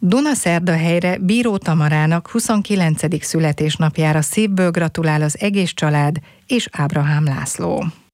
Dunaszerdahelyre Bíró Tamarának 29. születésnapjára szívből gratulál az egész család és Ábrahám László.